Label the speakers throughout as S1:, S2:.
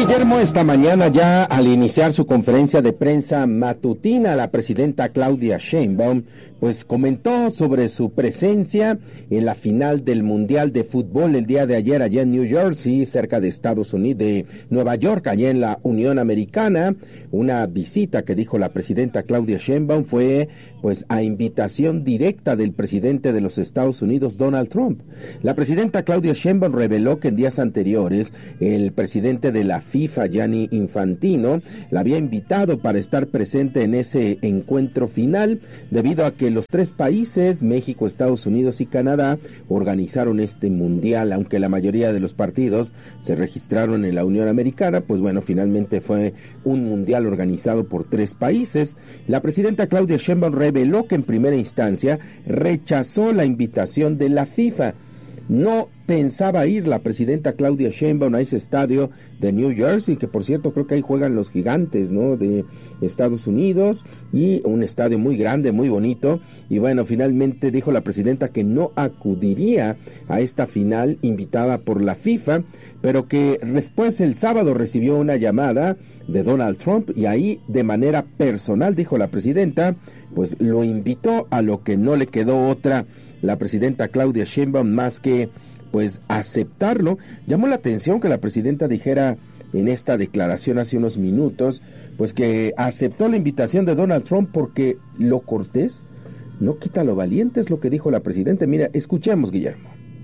S1: Guillermo, esta mañana ya al iniciar su conferencia de prensa matutina, la presidenta Claudia Sheinbaum pues comentó sobre su presencia en la final del Mundial de Fútbol el día de ayer allá en New Jersey, cerca de Estados Unidos, de Nueva York, allá en la Unión Americana. Una visita que dijo la presidenta Claudia Sheinbaum fue pues a invitación directa del presidente de los Estados Unidos, Donald Trump. La presidenta Claudia Sheinbaum reveló que en días anteriores el presidente de la FIFA, Gianni Infantino, la había invitado para estar presente en ese encuentro final, debido a que los tres países, México, Estados Unidos y Canadá, organizaron este mundial. Aunque la mayoría de los partidos se registraron en la Unión Americana, pues bueno, finalmente fue un mundial organizado por tres países. La presidenta Claudia Sheinbaum reveló que en primera instancia rechazó la invitación de la FIFA. No pensaba ir la presidenta Claudia Sheinbaum a ese estadio de New Jersey, que por cierto creo que ahí juegan los Gigantes, ¿no?, de Estados Unidos, y un estadio muy grande, muy bonito. Y bueno, finalmente dijo la presidenta que no acudiría a esta final invitada por la FIFA, pero que después el sábado recibió una llamada de Donald Trump y ahí de manera personal, dijo la presidenta, pues lo invitó, a lo que no le quedó otra la presidenta Claudia Sheinbaum más que pues aceptarlo. Llamó la atención que la presidenta dijera en esta declaración hace unos minutos pues que aceptó la invitación de Donald Trump porque lo cortés no quita lo valiente, es lo que dijo la presidenta. Mira, escuchemos, Guillermo.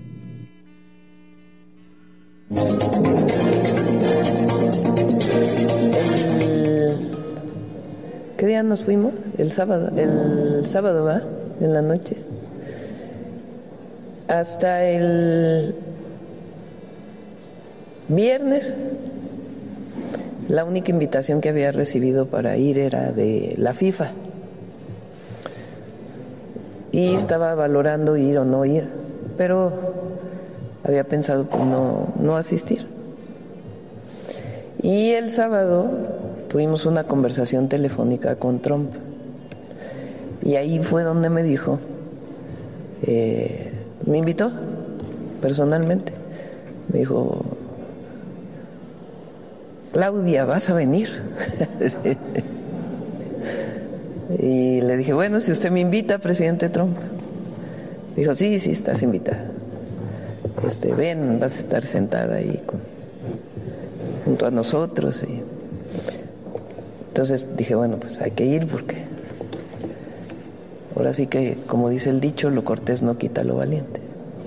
S2: ¿Qué día nos fuimos? El sábado, ¿va? En la noche. Hasta el viernes, la única invitación que había recibido para ir era de la FIFA. Y estaba valorando ir o no ir, pero había pensado pues no asistir. Y el sábado tuvimos una conversación telefónica con Trump. Y ahí fue donde me dijo, me invitó personalmente, me dijo, Claudia, ¿vas a venir? Y le dije, bueno, si usted me invita, presidente Trump. Dijo, sí, estás invitada. Ven, vas a estar sentada ahí junto a nosotros. Y entonces dije, bueno, pues hay que ir porque ahora sí que, como dice el dicho, lo cortés no quita lo valiente.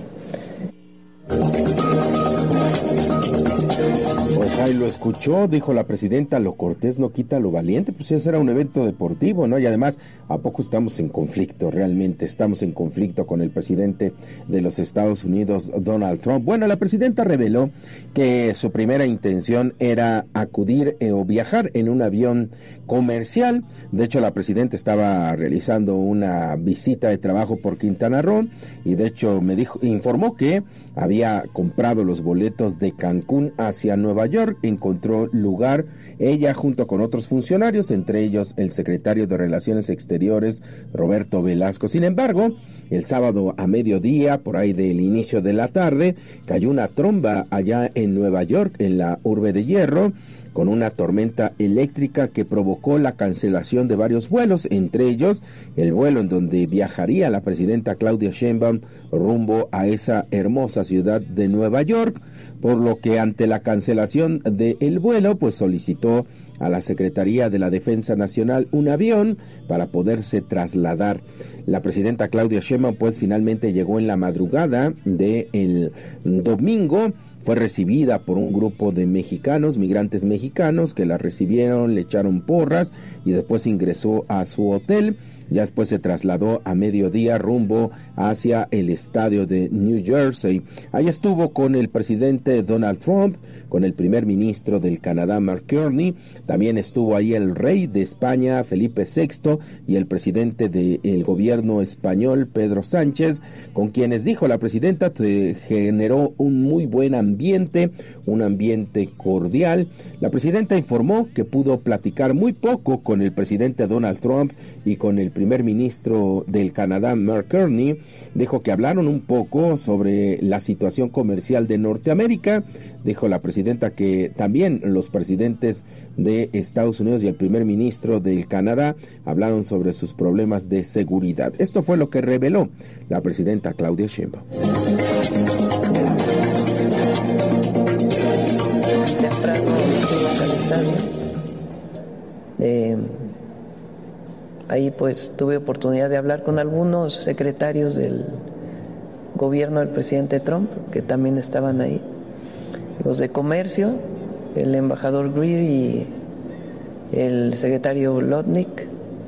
S1: Pues ahí lo escuchó, dijo la presidenta, lo cortés no quita lo valiente. Pues ese era un evento deportivo, ¿no? Y además, ¿a poco estamos en conflicto? Realmente estamos en conflicto con el presidente de los Estados Unidos, Donald Trump. Bueno, la presidenta reveló que su primera intención era acudir o viajar en un avión comercial. De hecho, la presidenta estaba realizando una visita de trabajo por Quintana Roo y de hecho informó que había comprado los boletos de Cancún hacia Nueva York. Encontró lugar ella junto con otros funcionarios, entre ellos el secretario de Relaciones Exteriores, Roberto Velasco. Sin embargo, el sábado a mediodía, por ahí del inicio de la tarde, cayó una tromba allá en Nueva York, en la Urbe de Hierro, con una tormenta eléctrica que provocó la cancelación de varios vuelos, entre ellos el vuelo en donde viajaría la presidenta Claudia Sheinbaum rumbo a esa hermosa ciudad de Nueva York, por lo que ante la cancelación del vuelo, pues solicitó a la Secretaría de la Defensa Nacional un avión para poderse trasladar. La presidenta Claudia Sheinbaum pues finalmente llegó en la madrugada del domingo. Fue recibida por un grupo de mexicanos, migrantes mexicanos, que la recibieron, le echaron porras y después ingresó a su hotel. Ya después se trasladó a mediodía rumbo hacia el estadio de New Jersey. Ahí estuvo con el presidente Donald Trump, con el primer ministro del Canadá, Mark Carney. También estuvo ahí el rey de España, Felipe VI, y el presidente del gobierno español, Pedro Sánchez, con quienes, dijo la presidenta, generó un muy buen ambiente ambiente cordial. La presidenta informó que pudo platicar muy poco con el presidente Donald Trump y con el primer ministro del Canadá, Mark Carney. Dijo que hablaron un poco sobre la situación comercial de Norteamérica. Dijo la presidenta que también los presidentes de Estados Unidos y el primer ministro del Canadá hablaron sobre sus problemas de seguridad. Esto fue lo que reveló la presidenta Claudia Sheinbaum.
S2: Temprano fuimos al estadio. Ahí pues tuve oportunidad de hablar con algunos secretarios del gobierno del presidente Trump, que también estaban ahí. Los de comercio, el embajador Greer y el secretario Lotnick,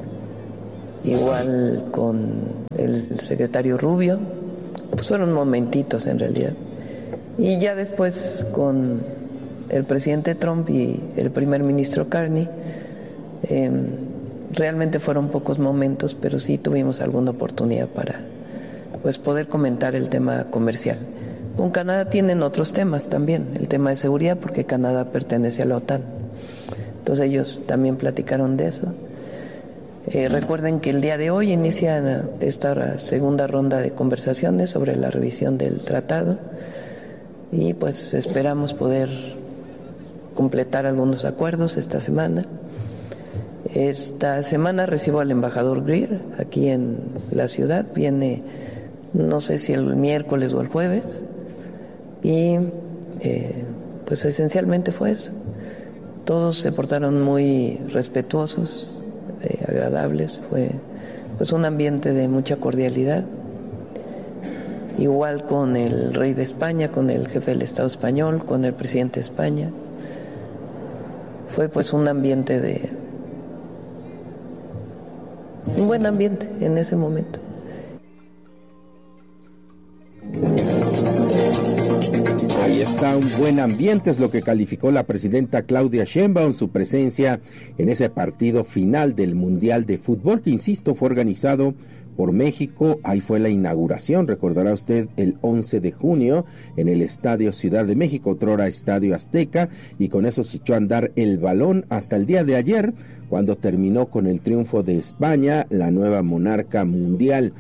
S2: igual con el secretario Rubio, pues fueron momentitos en realidad. Y ya después con el presidente Trump y el primer ministro Carney, realmente fueron pocos momentos, pero sí tuvimos alguna oportunidad para pues poder comentar el tema comercial. Con Canadá tienen otros temas también, el tema de seguridad, porque Canadá pertenece a la OTAN. Entonces ellos también platicaron de eso. Recuerden que el día de hoy inicia esta segunda ronda de conversaciones sobre la revisión del tratado y pues esperamos poder completar algunos acuerdos esta semana. Esta semana recibo al embajador Greer aquí en la ciudad, viene no sé si el miércoles o el jueves. Y pues esencialmente fue eso. Todos se portaron muy respetuosos, agradables. Fue pues un ambiente de mucha cordialidad. Igual con el rey de España, con el jefe del Estado español, con el presidente de España. Fue pues un ambiente un buen ambiente en ese momento.
S1: Ahí está, un buen ambiente, es lo que calificó la presidenta Claudia Sheinbaum, su presencia en ese partido final del Mundial de Fútbol, que insisto, fue organizado por México. Ahí fue la inauguración, recordará usted, el 11 de junio en el Estadio Ciudad de México, otrora Estadio Azteca, y con eso se echó a andar el balón hasta el día de ayer, cuando terminó con el triunfo de España, la nueva monarca mundial,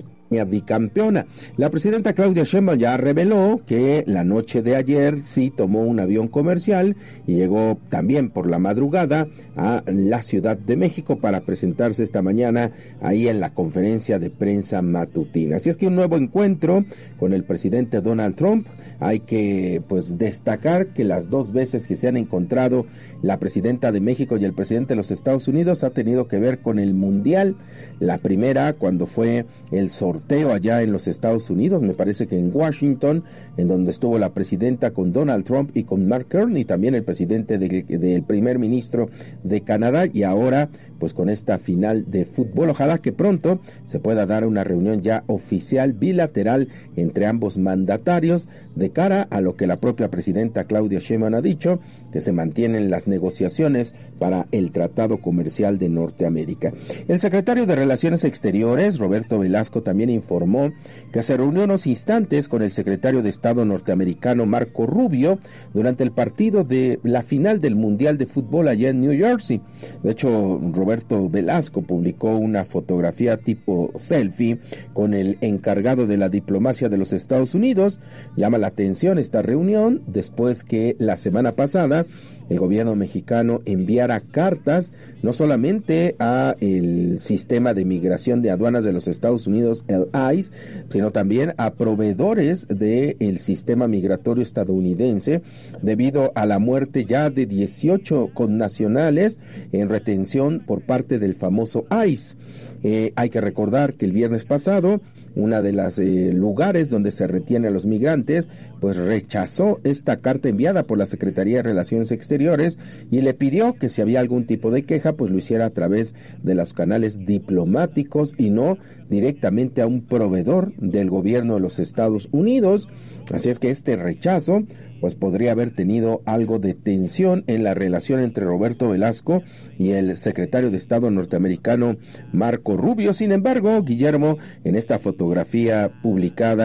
S1: bicampeona. La presidenta Claudia Sheinbaum ya reveló que la noche de ayer sí tomó un avión comercial y llegó también por la madrugada a la Ciudad de México para presentarse esta mañana ahí en la conferencia de prensa matutina. Así es que un nuevo encuentro con el presidente Donald Trump. Hay que pues destacar que las dos veces que se han encontrado la presidenta de México y el presidente de los Estados Unidos ha tenido que ver con el Mundial. La primera cuando fue el sorteo allá en los Estados Unidos, me parece que en Washington, en donde estuvo la presidenta con Donald Trump y con Mark Carney, también el presidente del primer ministro de Canadá, y ahora pues con esta final de fútbol. Ojalá que pronto se pueda dar una reunión ya oficial bilateral entre ambos mandatarios de cara a lo que la propia presidenta Claudia Sheinbaum ha dicho, que se mantienen las negociaciones para el Tratado Comercial de Norteamérica. El secretario de Relaciones Exteriores, Roberto Velasco, también informó que se reunió unos instantes con el secretario de Estado norteamericano Marco Rubio durante el partido de la final del Mundial de Fútbol allá en New Jersey. De hecho, Roberto Velasco publicó una fotografía tipo selfie con el encargado de la diplomacia de los Estados Unidos. Llama la atención esta reunión después que la semana pasada el gobierno mexicano enviara cartas no solamente a el sistema de migración de aduanas de los Estados Unidos, el ICE, sino también a proveedores del sistema migratorio estadounidense debido a la muerte ya de 18 connacionales en retención por parte del famoso ICE. Hay que recordar que el viernes pasado una de las lugares donde se retiene a los migrantes, pues rechazó esta carta enviada por la Secretaría de Relaciones Exteriores y le pidió que si había algún tipo de queja, pues lo hiciera a través de los canales diplomáticos y no directamente a un proveedor del gobierno de los Estados Unidos. Así es que este rechazo pues podría haber tenido algo de tensión en la relación entre Roberto Velasco y el secretario de Estado norteamericano Marco Rubio. Sin embargo, Guillermo, en esta fotografía publicada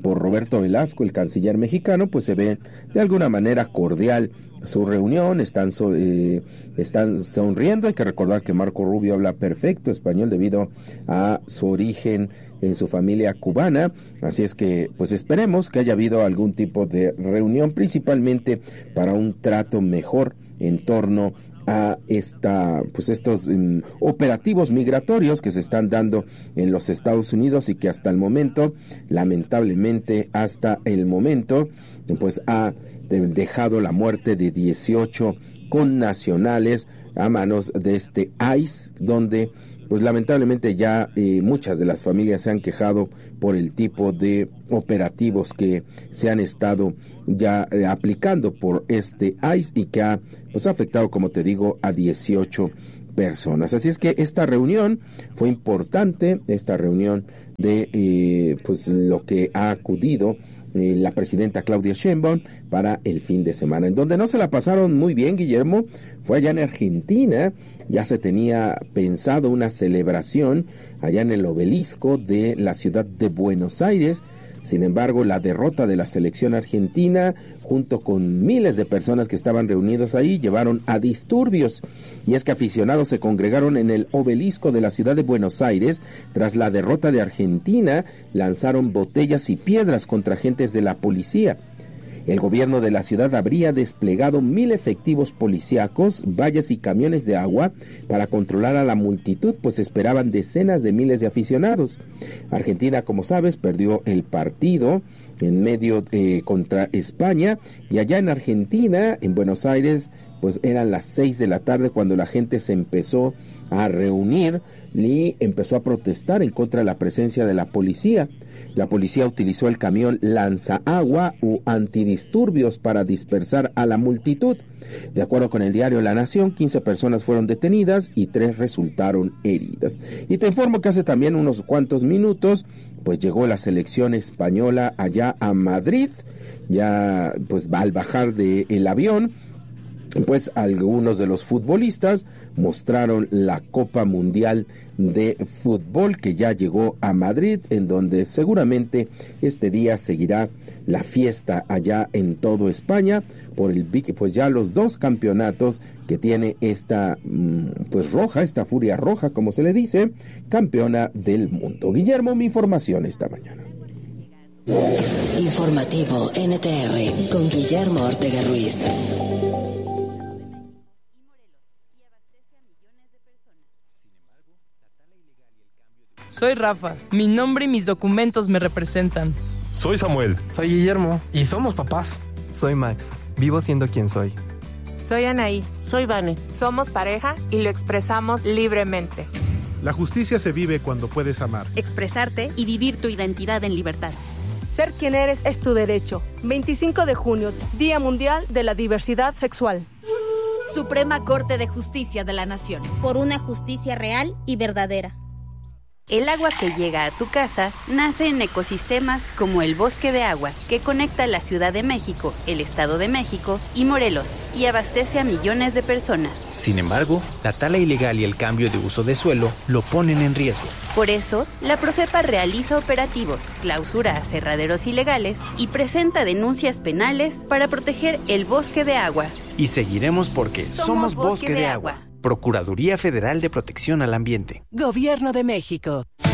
S1: por Roberto Velasco, el canciller mexicano, pues se ve de alguna manera cordial su reunión, están sonriendo. Hay que recordar que Marco Rubio habla perfecto español debido a su origen en su familia cubana, así es que pues esperemos que haya habido algún tipo de reunión, principalmente para un trato mejor en torno a estos operativos migratorios que se están dando en los Estados Unidos y que hasta el momento, lamentablemente hasta el momento, pues ha dejado la muerte de 18 connacionales a manos de este ICE, donde pues lamentablemente ya muchas de las familias se han quejado por el tipo de operativos que se han estado ya aplicando por este ICE y que ha pues afectado, como te digo, a 18 personas. Así es que esta reunión fue importante, esta reunión de pues lo que ha acudido la presidenta Claudia Sheinbaum para el fin de semana. En donde no se la pasaron muy bien, Guillermo, fue allá en Argentina. Ya se tenía pensado una celebración allá en el obelisco de la ciudad de Buenos Aires. Sin embargo, la derrota de la selección argentina, junto con miles de personas que estaban reunidos ahí, llevaron a disturbios. Y es que aficionados se congregaron en el obelisco de la ciudad de Buenos Aires. Tras la derrota de Argentina, lanzaron botellas y piedras contra agentes de la policía. El gobierno de la ciudad habría desplegado 1,000 efectivos policíacos, vallas y camiones de agua para controlar a la multitud, pues esperaban decenas de miles de aficionados. Argentina, como sabes, perdió el partido en medio contra España, y allá en Argentina, en Buenos Aires, pues eran las 6 de la tarde cuando la gente se empezó a reunir y empezó a protestar en contra de la presencia de la policía. La policía utilizó el camión lanzaagua u antidisturbios para dispersar a la multitud. De acuerdo con el diario La Nación, 15 personas fueron detenidas y 3 resultaron heridas. Y te informo que hace también unos cuantos minutos, pues llegó la selección española allá a Madrid. Ya pues al bajar del avión, pues algunos de los futbolistas mostraron la Copa Mundial de Fútbol que ya llegó a Madrid, en donde seguramente este día seguirá la fiesta allá en todo España por pues ya los 2 campeonatos que tiene esta pues roja, esta furia roja, como se le dice, campeona del mundo. Guillermo, mi información esta mañana.
S3: Informativo NTR con Guillermo Ortega Ruiz.
S4: Soy Rafa, mi nombre y mis documentos me representan.
S5: Soy Samuel.
S6: Soy Guillermo y somos papás.
S7: Soy Max, vivo siendo quien soy.
S8: Soy Anaí.
S9: Soy Vane.
S8: Somos pareja y lo expresamos libremente.
S10: La justicia se vive cuando puedes amar,
S11: expresarte y vivir tu identidad en libertad.
S12: Ser quien eres es tu derecho. 25 de junio, Día Mundial de la Diversidad Sexual.
S11: Suprema Corte de Justicia de la Nación.
S13: Por una justicia real y verdadera.
S14: El agua que llega a tu casa nace en ecosistemas como el Bosque de Agua, que conecta la Ciudad de México, el Estado de México y Morelos, y abastece a millones de personas.
S15: Sin embargo, la tala ilegal y el cambio de uso de suelo lo ponen en riesgo.
S14: Por eso, la Profepa realiza operativos, clausura aserraderos ilegales y presenta denuncias penales para proteger el Bosque de Agua.
S15: Y seguiremos porque somos Bosque de Agua. Procuraduría Federal de Protección al Ambiente.
S3: Gobierno de México.